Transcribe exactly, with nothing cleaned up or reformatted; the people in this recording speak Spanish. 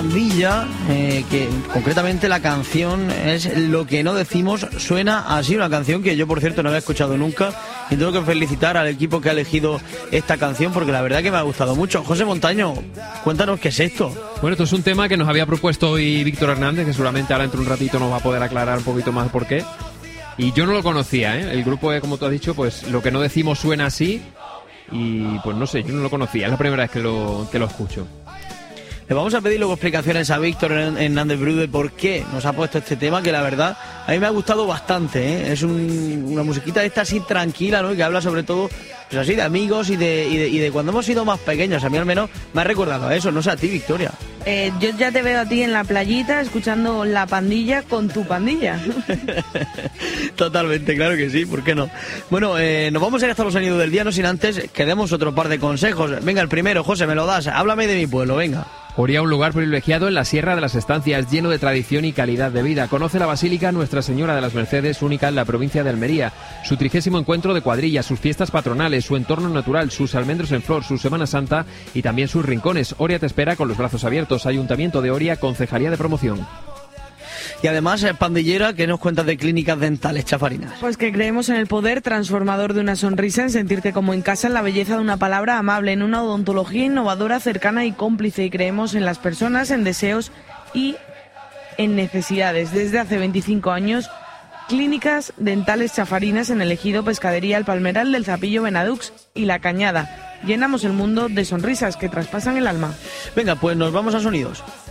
Villa, eh, que concretamente la canción es Lo que no decimos, suena así, una canción que yo por cierto no había escuchado nunca y tengo que felicitar al equipo que ha elegido esta canción porque la verdad que me ha gustado mucho. José Montaño, cuéntanos qué es esto. Bueno, esto es un tema que nos había propuesto hoy Víctor Hernández, que seguramente ahora dentro de un ratito nos va a poder aclarar un poquito más por qué. Y yo no lo conocía, ¿eh? El grupo, como tú has dicho, pues Lo que no decimos suena así y pues no sé, yo no lo conocía, es la primera vez que lo, que lo escucho. Le vamos a pedir luego explicaciones a Víctor Hernández Bru de por qué nos ha puesto este tema, que la verdad a mí me ha gustado bastante, ¿eh? Es un, una musiquita esta así tranquila, ¿no? Y que habla sobre todo, pues así, de amigos y de, y de, y de cuando hemos sido más pequeños. A mí al menos me ha recordado a eso, no sé a ti, Victoria. Eh, yo ya te veo a ti en la playita escuchando La Pandilla con tu pandilla. Totalmente, claro que sí, ¿por qué no? Bueno, eh, nos vamos a ir hasta los sonidos del día, no sin antes que demos otro par de consejos. Venga, el primero, José, me lo das, háblame de mi pueblo, venga. Oria, un lugar privilegiado en la Sierra de las Estancias, lleno de tradición y calidad de vida. Conoce la Basílica Nuestra Señora de las Mercedes, única en la provincia de Almería. Su trigésimo encuentro de cuadrillas, sus fiestas patronales, su entorno natural, sus almendros en flor, su Semana Santa y también sus rincones. Oria te espera con los brazos abiertos. Ayuntamiento de Oria, Concejalía de Promoción. Y además, pandillera, ¿qué nos cuentas de Clínicas Dentales Chafarinas? Pues que creemos en el poder transformador de una sonrisa, en sentirte como en casa, en la belleza de una palabra amable, en una odontología innovadora, cercana y cómplice. Y creemos en las personas, en deseos y en necesidades. Desde hace veinticinco años, Clínicas Dentales Chafarinas en el Ejido, Pescadería El Palmeral del Zapillo, Benadux y La Cañada. Llenamos el mundo de sonrisas que traspasan el alma. Venga, pues nos vamos a sonidos.